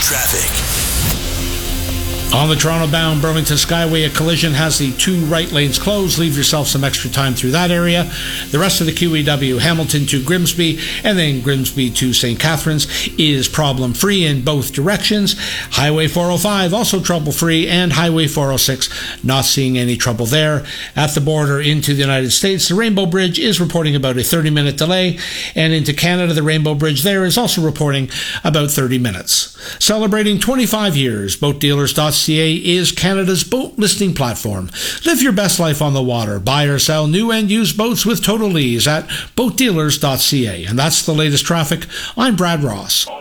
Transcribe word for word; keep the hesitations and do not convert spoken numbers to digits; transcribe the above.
Traffic. On the Toronto-bound Burlington Skyway, a collision has the two right lanes closed. Leave yourself some extra time through that area. The rest of the Q E W, Hamilton to Grimsby, and then Grimsby to Saint Catharines, is problem-free in both directions. Highway four oh five, also trouble-free, and Highway four oh six, not seeing any trouble there. At the border into the United States, the Rainbow Bridge is reporting about a thirty-minute delay, and into Canada, the Rainbow Bridge there is also reporting about thirty minutes. Celebrating twenty-five years, boat dealers dot c a is Canada's boat listing platform. Live your best life on the water. Buy or sell new and used boats with total ease at boat dealers dot c a. And that's the latest traffic. I'm Brad Ross.